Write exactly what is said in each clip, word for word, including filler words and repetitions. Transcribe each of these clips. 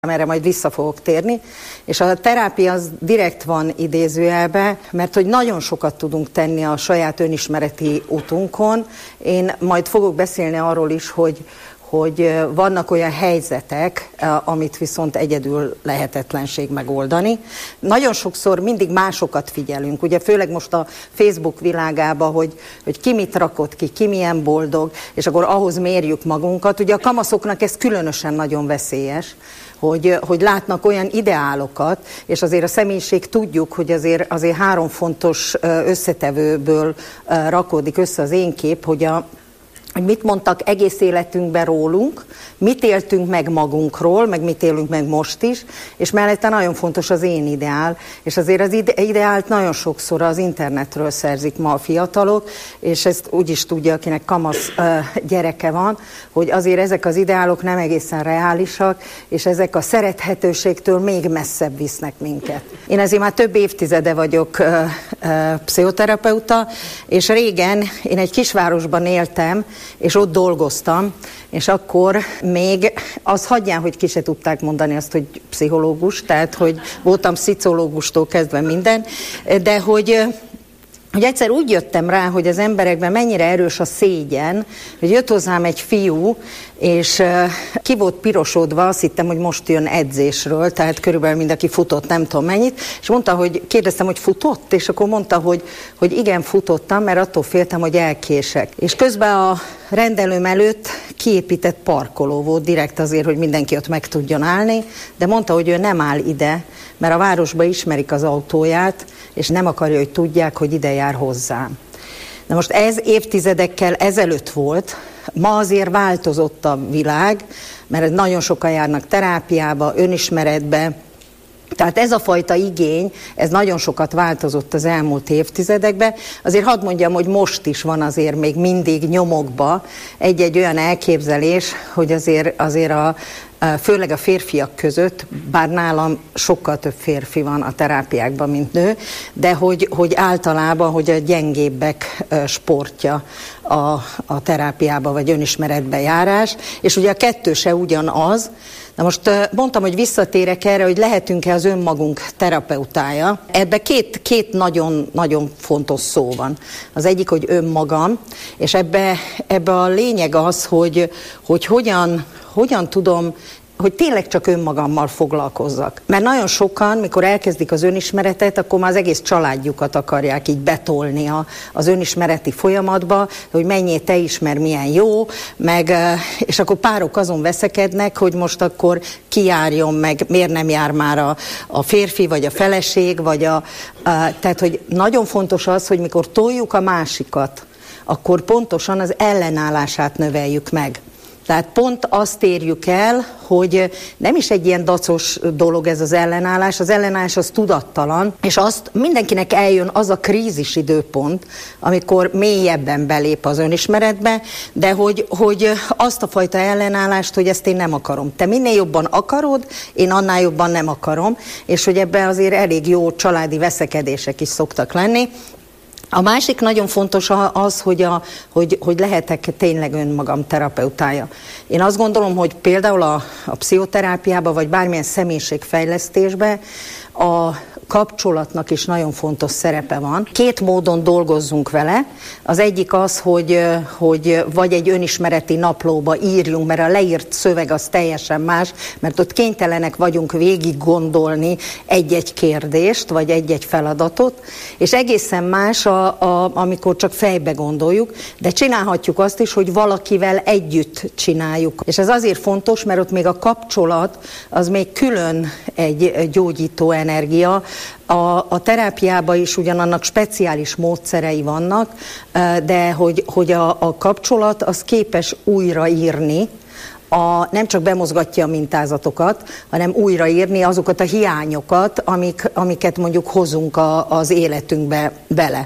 erre majd vissza fogok térni, és a terápia az direkt van idézőjelbe, mert hogy nagyon sokat tudunk tenni a saját önismereti útunkon. Én majd fogok beszélni arról is, hogy, hogy vannak olyan helyzetek, amit viszont egyedül lehetetlenség megoldani. Nagyon sokszor mindig másokat figyelünk, ugye főleg most a Facebook világában, hogy, hogy ki mit rakott ki, ki milyen boldog, és akkor ahhoz mérjük magunkat. Ugye a kamaszoknak ez különösen nagyon veszélyes, Hogy, hogy látnak olyan ideálokat, és azért a személyiség tudjuk, hogy azért, azért három fontos összetevőből rakódik össze az én kép, hogy, a, hogy mit mondtak egész életünkben rólunk, mit éltünk meg magunkról, meg mit élünk meg most is, és mellette nagyon fontos az én ideál, és azért az ide, ideált nagyon sokszor az internetről szerzik ma a fiatalok, és ezt úgy is tudja, akinek kamasz uh, gyereke van, hogy azért ezek az ideálok nem egészen reálisak, és ezek a szerethetőségtől még messzebb visznek minket. Én ezért már több évtizede vagyok uh, uh, pszichoterapeuta, és régen én egy kisvárosban éltem, és ott dolgoztam, és akkor még az hagyján, hogy ki se tudták mondani azt, hogy pszichológus, tehát hogy voltam szicológustól kezdve minden, de hogy, hogy egyszer úgy jöttem rá, hogy az emberekben mennyire erős a szégyen, hogy jött hozzám egy fiú, és ki volt pirosodva, azt hittem, hogy most jön edzésről, tehát körülbelül mindenki futott, nem tudom mennyit, és mondta, hogy kérdeztem, hogy futott, és akkor mondta, hogy, hogy igen, futottam, mert attól féltem, hogy elkések. És közben a rendelőm előtt kiépített parkoló volt, direkt azért, hogy mindenki ott meg tudjon állni, de mondta, hogy ő nem áll ide, mert a városban ismerik az autóját, és nem akarja, hogy tudják, hogy ide jár hozzám. Na most ez évtizedekkel ezelőtt volt, ma azért változott a világ, mert nagyon sokan járnak terápiába, önismeretbe, tehát ez a fajta igény, ez nagyon sokat változott az elmúlt évtizedekben. Azért hadd mondjam, hogy most is van azért még mindig nyomokba egy-egy olyan elképzelés, hogy azért, azért a, főleg a férfiak között, bár nálam sokkal több férfi van a terápiákban, mint nő, de hogy, hogy általában, hogy a gyengébbek sportja a, a terápiába vagy önismeretbe járás, és ugye a kettő se ugyanaz. Na most mondtam, hogy visszatérek erre, hogy lehetünk-e az önmagunk terapeutája. Ebbe két, két nagyon, nagyon fontos szó van. Az egyik, hogy önmagam, és ebbe, ebbe a lényeg az, hogy, hogy hogyan, hogyan tudom, hogy tényleg csak önmagammal foglalkozzak. Mert nagyon sokan, mikor elkezdik az önismeretet, akkor már az egész családjukat akarják így betolni a, az önismereti folyamatba, hogy mennyire te ismer, milyen jó, meg, és akkor párok azon veszekednek, hogy most akkor ki járjon meg, miért nem jár már a, a férfi, vagy a feleség, vagy a, a... Tehát, hogy nagyon fontos az, hogy mikor toljuk a másikat, akkor pontosan az ellenállását növeljük meg. Tehát pont azt érjük el, hogy nem is egy ilyen dacos dolog ez az ellenállás, az ellenállás az tudattalan, és azt mindenkinek eljön az a krízis időpont, amikor mélyebben belép az önismeretbe, de hogy, hogy azt a fajta ellenállást, hogy ezt én nem akarom. Te minél jobban akarod, én annál jobban nem akarom, és hogy ebben azért elég jó családi veszekedések is szoktak lenni. A másik nagyon fontos az, hogy, a, hogy, hogy lehetek tényleg önmagam terapeutája. Én azt gondolom, hogy például a, a pszichoterápiában, vagy bármilyen személyiségfejlesztésben a kapcsolatnak is nagyon fontos szerepe van. Két módon dolgozzunk vele. Az egyik az, hogy, hogy vagy egy önismereti naplóba írjunk, mert a leírt szöveg az teljesen más, mert ott kénytelenek vagyunk végig gondolni egy-egy kérdést, vagy egy-egy feladatot, és egészen más, a, a, amikor csak fejbe gondoljuk, de csinálhatjuk azt is, hogy valakivel együtt csináljuk. És ez azért fontos, mert ott még a kapcsolat az még külön egy gyógyító energia. A, a terápiában is ugyanannak speciális módszerei vannak, de hogy, hogy a, a kapcsolat az képes újraírni, a, nem csak bemozgatja a mintázatokat, hanem újraírni azokat a hiányokat, amik, amiket mondjuk hozunk a, az életünkbe bele.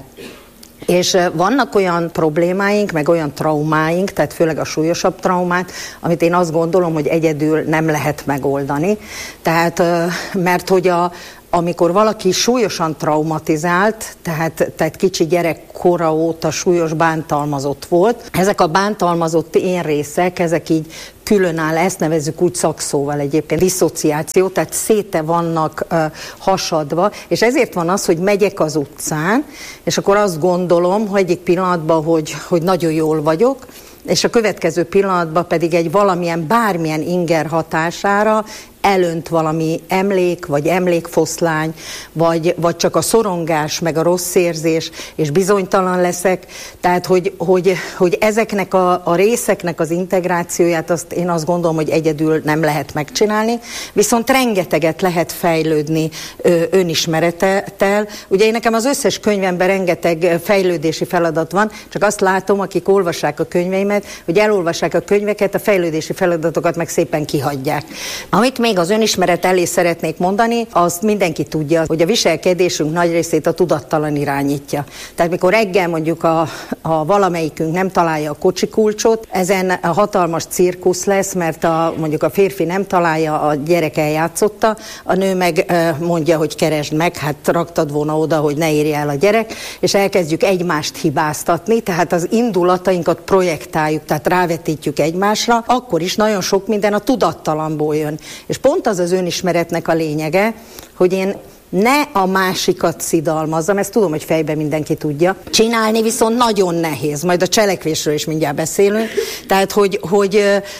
És vannak olyan problémáink, meg olyan traumáink, tehát főleg a súlyosabb traumát, amit én azt gondolom, hogy egyedül nem lehet megoldani. Tehát, mert hogy a, amikor valaki súlyosan traumatizált, tehát, tehát kicsi gyerekkora óta súlyos bántalmazott volt, ezek a bántalmazott én részek, ezek így különáll, ezt nevezzük úgy szakszóval egyébként, diszociáció, tehát széte vannak uh, hasadva, és ezért van az, hogy megyek az utcán, és akkor azt gondolom, hogy egyik pillanatban, hogy, hogy nagyon jól vagyok, és a következő pillanatban pedig egy valamilyen, bármilyen inger hatására elönt valami emlék, vagy emlékfoszlány, vagy, vagy csak a szorongás, meg a rossz érzés, és bizonytalan leszek. Tehát, hogy, hogy, hogy ezeknek a, a részeknek az integrációját, azt én azt gondolom, hogy egyedül nem lehet megcsinálni, viszont rengeteget lehet fejlődni ö, önismerettel. Ugye én nekem az összes könyvemben rengeteg fejlődési feladat van, csak azt látom, akik olvassák a könyveimet, hogy elolvassák a könyveket, a fejlődési feladatokat meg szépen kihagyják. Amit még az önismeret elé szeretnék mondani, azt mindenki tudja, hogy a viselkedésünk nagy részét a tudattalan irányítja. Tehát mikor reggel mondjuk a, a valamelyikünk nem találja a kocsi kulcsot, ezen a hatalmas cirkusz lesz, mert a, mondjuk a férfi nem találja, a gyerek eljátszotta, a nő meg mondja, hogy keresd meg, hát raktad volna oda, hogy ne érje el a gyerek, és elkezdjük egymást hibáztatni, tehát az indulatainkat projektáljuk, tehát rávetítjük egymásra, akkor is nagyon sok minden a tudattalamból jön. És pont az az önismeretnek a lényege, hogy én ne a másikat szidalmazzam, ezt tudom, hogy fejben mindenki tudja. Csinálni viszont nagyon nehéz, majd a cselekvésről is mindjárt beszélünk. Tehát, hogy, hogy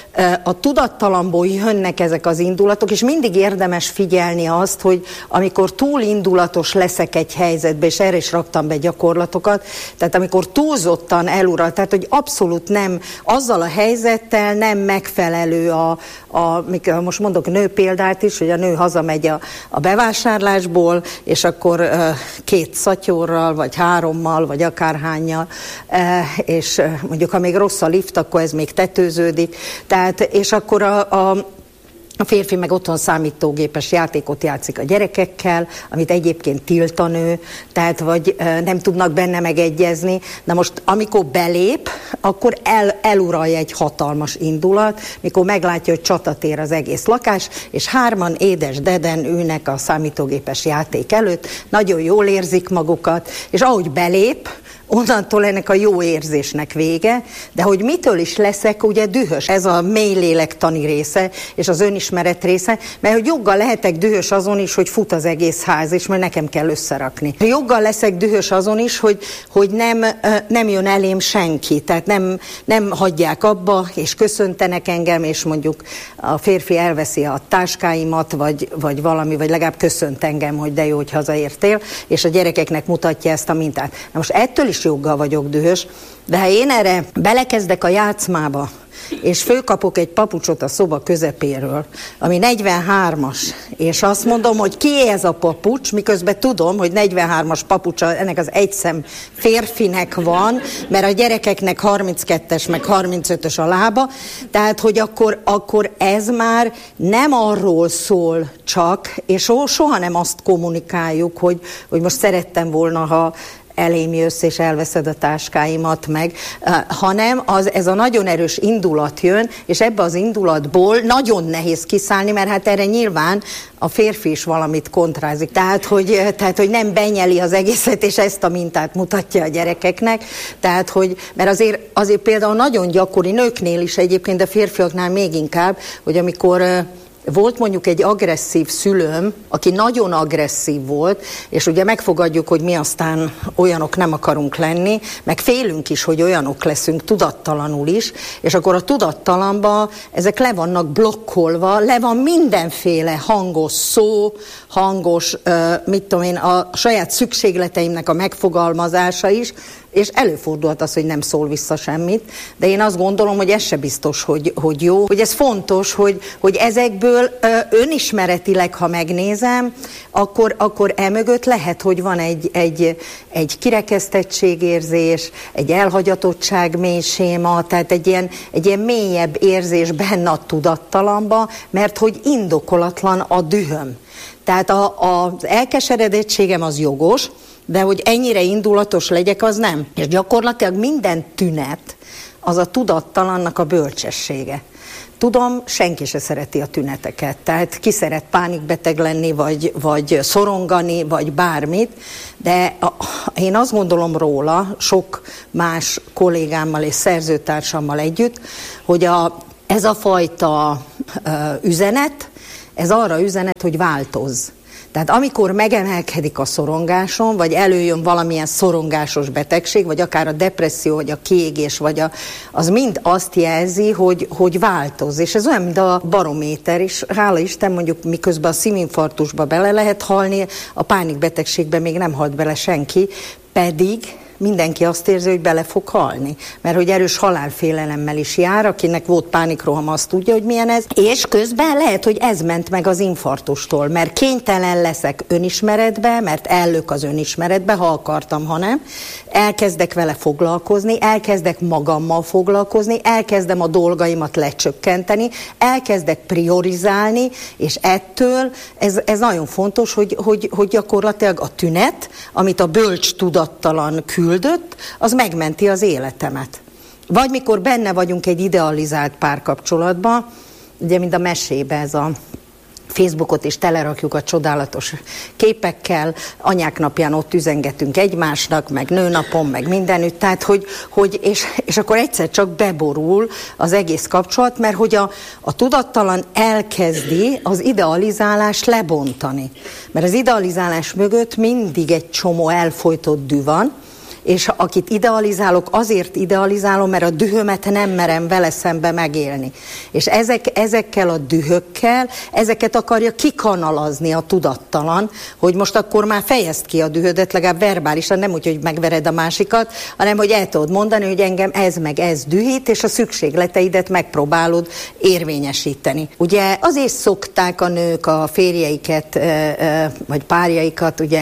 a tudattalamból jönnek ezek az indulatok, és mindig érdemes figyelni azt, hogy amikor túl indulatos leszek egy helyzetbe, és erre is raktam be gyakorlatokat, tehát amikor túlzottan elural, tehát hogy abszolút nem, azzal a helyzettel nem megfelelő a, a most mondok nő példát is, hogy a nő hazamegy a, a bevásárlásból, és akkor uh, két szatyorral, vagy hárommal, vagy akárhánnyal, uh, és uh, mondjuk ha még rossz a lift, akkor ez még tetőződik. Tehát, és akkor a, a A férfi meg otthon számítógépes játékot játszik a gyerekekkel, amit egyébként tilt a nő, tehát vagy e, nem tudnak benne megegyezni. Na most, amikor belép, akkor el, eluralja egy hatalmas indulat, mikor meglátja, hogy csatatér az egész lakás, és hárman édes deden ülnek a számítógépes játék előtt, nagyon jól érzik magukat, és ahogy belép, onnantól ennek a jó érzésnek vége, de hogy mitől is leszek ugye dühös. Ez a mély lélektani része, és az önismeret része, mert hogy joggal lehetek dühös azon is, hogy fut az egész ház, és majd nekem kell összerakni. Joggal leszek dühös azon is, hogy, hogy nem, nem jön elém senki, tehát nem, nem hagyják abba, és köszöntenek engem, és mondjuk a férfi elveszi a táskáimat, vagy, vagy valami, vagy legalább köszönt engem, hogy de jó, hogy hazaértél, és a gyerekeknek mutatja ezt a mintát. Na most ettől is joggal vagyok dühös, de ha én erre belekezdek a játszmába, és fölkapok egy papucsot a szoba közepéről, ami negyvenhármas, és azt mondom, hogy ki ez a papucs, miközben tudom, hogy negyvenhármas papucsa ennek az egyszem férfinek van, mert a gyerekeknek harminckettes, meg harmincötös a lába, tehát, hogy akkor, akkor ez már nem arról szól csak, és soha nem azt kommunikáljuk, hogy, hogy most szerettem volna, ha elém jössz és elveszed a táskáimat meg, uh, hanem az, ez a nagyon erős indulat jön, és ebbe az indulatból nagyon nehéz kiszállni, mert hát erre nyilván a férfi is valamit kontrázik. Tehát, hogy, tehát, hogy nem benyeli az egészet, és ezt a mintát mutatja a gyerekeknek. Tehát, hogy, mert azért, azért például nagyon gyakori, nőknél is egyébként, de férfiaknál még inkább, hogy amikor uh, volt mondjuk egy agresszív szülőm, aki nagyon agresszív volt, és ugye megfogadjuk, hogy mi aztán olyanok nem akarunk lenni, meg félünk is, hogy olyanok leszünk tudattalanul is, és akkor a tudattalanba ezek le vannak blokkolva, le van mindenféle hangos szó, hangos, mit tudom én, a saját szükségleteimnek a megfogalmazása is, és előfordulhat az, hogy nem szól vissza semmit, de én azt gondolom, hogy ez se biztos, hogy, hogy jó, hogy ez fontos, hogy, hogy ezekből önismeretileg, ha megnézem, akkor, akkor emögött lehet, hogy van egy, egy, egy kirekesztettségérzés, egy elhagyatottság mély séma, tehát egy ilyen, egy ilyen mélyebb érzés benne a tudattalamba, mert hogy indokolatlan a dühöm. Tehát a, a, az elkeseredettségem az jogos, de hogy ennyire indulatos legyek, az nem. És gyakorlatilag minden tünet, az a tudattalannak a bölcsessége. Tudom, senki se szereti a tüneteket, tehát ki szeret pánikbeteg lenni, vagy, vagy szorongani, vagy bármit, de a, én azt gondolom róla, sok más kollégámmal és szerzőtársammal együtt, hogy a, ez a fajta ö, üzenet, ez arra üzenet, hogy változz. Tehát amikor megemelkedik a szorongáson, vagy előjön valamilyen szorongásos betegség, vagy akár a depresszió, vagy a kiégés, vagy a, az mind azt jelzi, hogy, hogy változ. És ez olyan, mint a barométer, és hála Isten, mondjuk miközben a szívinfarktusba bele lehet halni, a pánikbetegségben még nem halt bele senki, pedig mindenki azt érzi, hogy bele fog halni. Mert hogy erős halálfélelemmel is jár, akinek volt pánikroham, azt tudja, hogy milyen ez. És közben lehet, hogy ez ment meg az infarktustól, mert kénytelen leszek önismeretbe, mert ellök az önismeretbe, ha akartam, ha nem. Elkezdek vele foglalkozni, elkezdek magammal foglalkozni, elkezdem a dolgaimat lecsökkenteni, elkezdek priorizálni, és ettől ez, ez nagyon fontos, hogy, hogy, hogy gyakorlatilag a tünet, amit a bölcs tudattalan küldött, az megmenti az életemet. Vagy mikor benne vagyunk egy idealizált párkapcsolatban, ugye mint a mesébe ez a Facebookot is telerakjuk a csodálatos képekkel, anyák napján ott üzengetünk egymásnak, meg nőnapon, meg mindenütt, tehát hogy, hogy és, és akkor egyszer csak beborul az egész kapcsolat, mert hogy a, a tudattalan elkezdi az idealizálást lebontani. Mert az idealizálás mögött mindig egy csomó elfojtott dű van, és akit idealizálok, azért idealizálom, mert a dühömet nem merem vele szembe megélni. És ezek, ezekkel a dühökkel, ezeket akarja kikanalazni a tudattalan, hogy most akkor már fejezd ki a dühödet, legalább verbálisan, nem úgy, hogy megvered a másikat, hanem hogy el tudod mondani, hogy engem ez meg ez dühít, és a szükségleteidet megpróbálod érvényesíteni. Ugye azért szokták a nők a férjeiket, vagy párjaikat ugye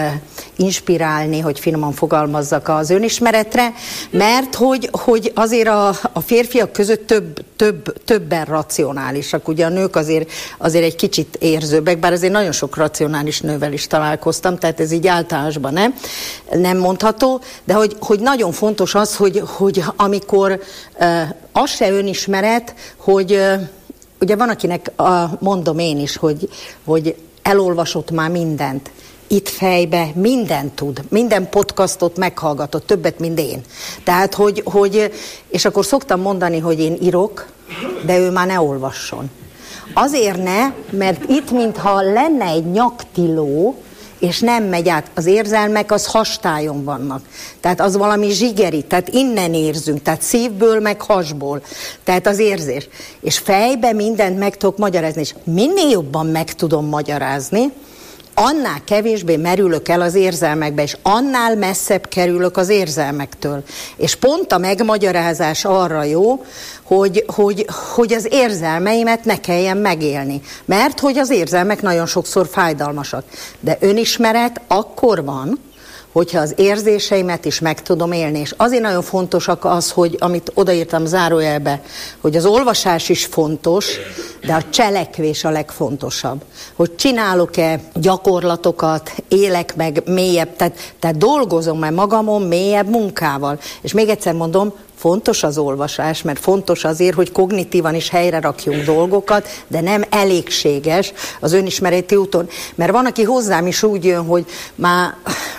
inspirálni, hogy finoman fogalmazza az önismeretre, mert hogy, hogy azért a, a férfiak között több, több, többen racionálisak. Ugye a nők azért, azért egy kicsit érzőbbek, bár azért nagyon sok racionális nővel is találkoztam, tehát ez így általánosban nem, nem mondható, de hogy, hogy nagyon fontos az, hogy, hogy amikor uh, az se önismeret, hogy uh, ugye van, akinek uh, mondom én is, hogy, hogy elolvasott már mindent. Itt fejbe mindent tud, minden podcastot meghallgatott, többet, mint én. Tehát, hogy, hogy, és akkor szoktam mondani, hogy én írok, de ő már ne olvasson. Azért ne, mert itt mintha lenne egy nyaktiló, és nem megy át. Az érzelmek az hastájon vannak. Tehát az valami zsigeri, tehát innen érzünk, tehát szívből, meg hasból. Tehát az érzés. És fejbe mindent meg tudok magyarázni, és minél jobban meg tudom magyarázni, annál kevésbé merülök el az érzelmekbe, és annál messzebb kerülök az érzelmektől. És pont a megmagyarázás arra jó, hogy, hogy, hogy az érzelmeimet ne kelljen megélni. Mert hogy az érzelmek nagyon sokszor fájdalmasak. De önismeret akkor van, hogyha az érzéseimet is meg tudom élni. És azért nagyon fontosak az, hogy amit odaírtam zárójelbe, hogy az olvasás is fontos, de a cselekvés a legfontosabb. Hogy csinálok-e gyakorlatokat, élek meg mélyebb, tehát, tehát dolgozom-e magamon mélyebb munkával. És még egyszer mondom, fontos az olvasás, mert fontos azért, hogy kognitívan is helyre rakjunk dolgokat, de nem elégséges az önismereti úton. Mert van, aki hozzám is úgy jön, hogy már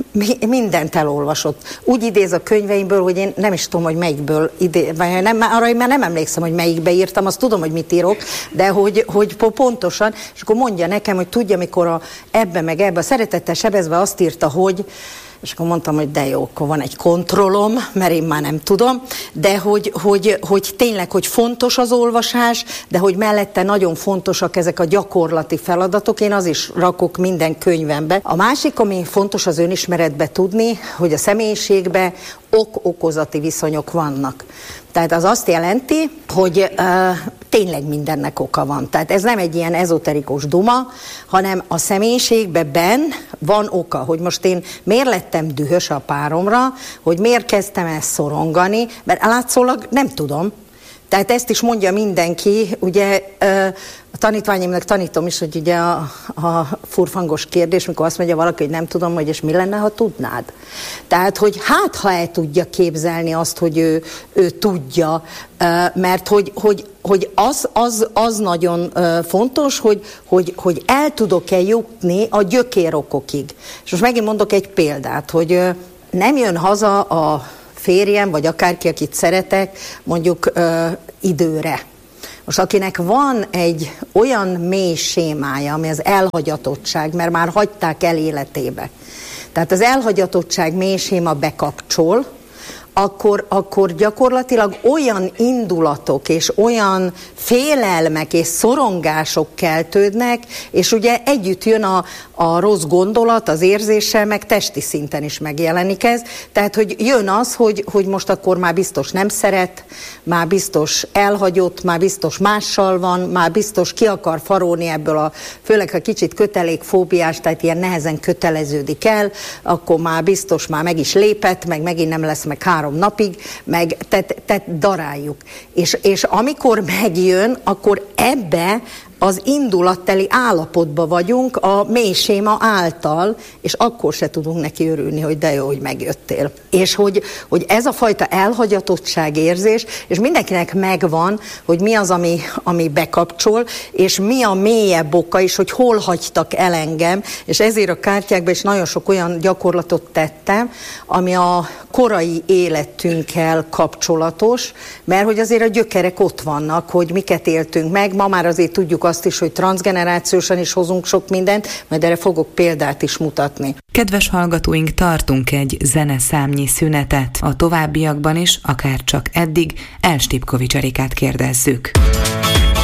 mindent elolvasott. Úgy idéz a könyveimből, hogy én nem is tudom, hogy melyikből idéz, nem, arra én már nem emlékszem, hogy melyikbe írtam, azt tudom, hogy mit írok, de hogy, hogy pontosan, és akkor mondja nekem, hogy tudja, mikor a, ebbe meg ebbe, a Szeretettel sebezve azt írta, hogy és akkor mondtam, hogy de jó, akkor van egy kontrollom, mert én már nem tudom, de hogy, hogy, hogy tényleg, hogy fontos az olvasás, de hogy mellette nagyon fontosak ezek a gyakorlati feladatok, én az is rakok minden könyvembe. A másik, ami fontos az önismeretbe tudni, hogy a személyiségbe ok-okozati viszonyok vannak. Tehát az azt jelenti, hogy uh, tényleg mindennek oka van. Tehát ez nem egy ilyen ezoterikus duma, hanem a személyiségben van oka, hogy most én miért lettem dühös a páromra, hogy miért kezdtem ezt szorongani, mert látszólag nem tudom. Tehát ezt is mondja mindenki, ugye a tanítványaimnak tanítom is, hogy ugye a, a furfangos kérdés, mikor azt mondja valaki, hogy nem tudom, hogy és mi lenne, ha tudnád. Tehát, hogy hát, ha el tudja képzelni azt, hogy ő, ő tudja, mert hogy, hogy, hogy az, az, az nagyon fontos, hogy, hogy, hogy el tudok-e jutni a gyökérokokig. És most megint mondok egy példát, hogy nem jön haza a férjem, vagy akárki, akit szeretek, mondjuk ö, időre. Most akinek van egy olyan mély sémája, ami az elhagyatottság, mert már hagyták el életébe. Tehát az elhagyatottság mély séma bekapcsol, akkor, akkor gyakorlatilag olyan indulatok és olyan félelmek és szorongások keltődnek, és ugye együtt jön a, a rossz gondolat, az érzéssel, meg testi szinten is megjelenik ez. Tehát, hogy jön az, hogy, hogy most akkor már biztos nem szeret, már biztos elhagyott, már biztos mással van, már biztos ki akar farolni ebből a, főleg ha kicsit kötelékfóbiás, tehát ilyen nehezen köteleződik el, akkor már biztos már meg is lépett, meg megint nem lesz meg három napig, meg tehát, tehát daráljuk. És, és amikor megjön, akkor ebbe az indulatteli állapotba vagyunk a mély séma által, és akkor se tudunk neki örülni, hogy de jó, hogy megjöttél. És hogy, hogy ez a fajta elhagyatottság érzés, és mindenkinek megvan, hogy mi az, ami, ami bekapcsol, és mi a mélyebb oka is, hogy hol hagytak el engem, és ezért a kártyákban is nagyon sok olyan gyakorlatot tettem, ami a korai életünkkel kapcsolatos, mert hogy azért a gyökerek ott vannak, hogy miket éltünk meg, ma már azért tudjuk azt is, hogy transzgenerációsan is hozunk sok mindent, majd erre fogok példát is mutatni. Kedves hallgatóink, tartunk egy zeneszámnyi szünetet. A továbbiakban is, akár csak eddig, Elstipkovics Erikát kérdezzük.